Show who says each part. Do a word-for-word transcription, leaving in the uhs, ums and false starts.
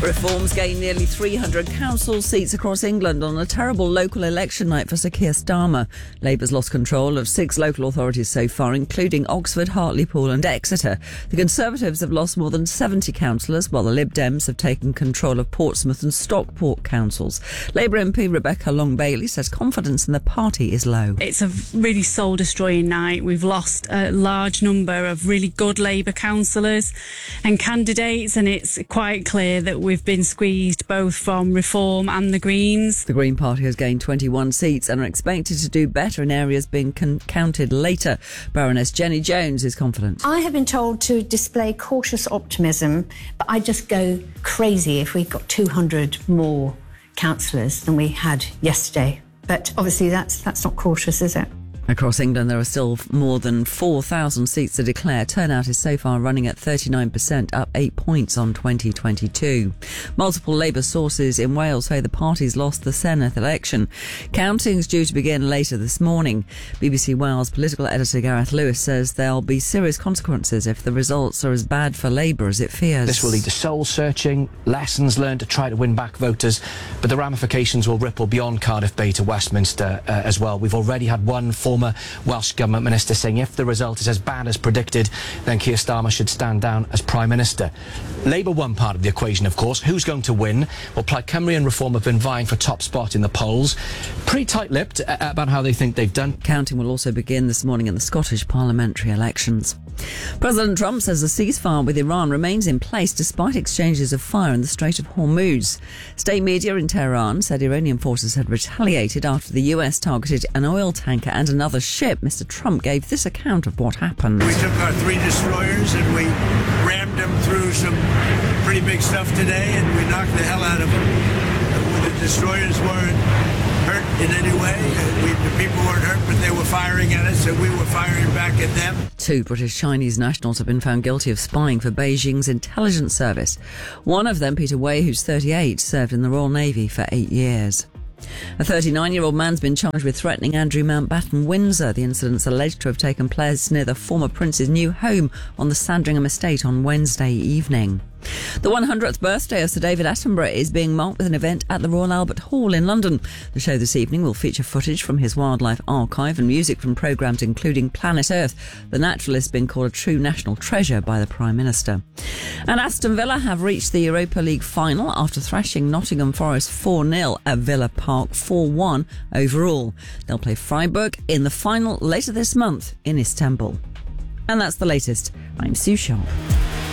Speaker 1: Reforms gain nearly three hundred council seats across England on a terrible local election night for Sir Keir Starmer. Labour's lost control of six local authorities so far, including Oxford, Hartlepool and Exeter. The Conservatives have lost more than seventy councillors, while the Lib Dems have taken control of Portsmouth and Stockport councils. Labour M P Rebecca Long-Bailey says confidence in the party is low.
Speaker 2: It's a really soul-destroying night. We've lost a large number of really good Labour councillors and candidates, and it's quite clear that we've been squeezed both from Reform and the Greens.
Speaker 1: The Green Party has gained twenty-one seats and are expected to do better in areas being con- counted later. Baroness Jenny Jones is confident.
Speaker 3: I have been told to display cautious optimism, but I'd just go crazy if we got two hundred more councillors than we had yesterday. But obviously that's that's not cautious, is it?
Speaker 1: Across England, there are still more than four thousand seats to declare. Turnout is so far running at thirty-nine percent, up eight points on twenty twenty-two. Multiple Labour sources in Wales say the party's lost the Senedd election. Counting's due to begin later this morning. B B C Wales political editor Gareth Lewis says there'll be serious consequences if the results are as bad for Labour as it fears.
Speaker 4: This will lead to soul-searching, lessons learned to try to win back voters, but the ramifications will ripple beyond Cardiff Bay to Westminster uh, as well. We've already had one former Welsh Government minister saying if the result is as bad as predicted, then Keir Starmer should stand down as Prime Minister. Labour won part of the equation, of course. Who's going to win? Well, Plaid Cymru and Reform have been vying for top spot in the polls. Pretty tight-lipped about how they think they've done.
Speaker 1: Counting will also begin this morning in the Scottish parliamentary elections. President Trump says a ceasefire with Iran remains in place despite exchanges of fire in the Strait of Hormuz. State media in Tehran said Iranian forces had retaliated after the U S targeted an oil tanker and another ship. Mister Trump gave this account of what happened.
Speaker 5: We took our three destroyers and we rammed them through some pretty big stuff today, and we knocked the hell out of them. The destroyers weren't hurt in any way. We, the people weren't hurt, but they were firing at us, and we were firing back at them.
Speaker 1: Two British Chinese nationals have been found guilty of spying for Beijing's intelligence service. One of them, Peter Wei, who's thirty-eight, served in the Royal Navy for eight years. A thirty-nine-year-old man's been charged with threatening Andrew Mountbatten, Windsor. The incident's alleged to have taken place near the former prince's new home on the Sandringham estate on Wednesday evening. The one hundredth birthday of Sir David Attenborough is being marked with an event at the Royal Albert Hall in London. The show this evening will feature footage from his wildlife archive and music from programmes including Planet Earth, the naturalist being called a true national treasure by the Prime Minister. And Aston Villa have reached the Europa League final after thrashing Nottingham Forest four nil at Villa Park four one overall. They'll play Freiburg in the final later this month in Istanbul. And that's the latest. I'm Sue Sharp.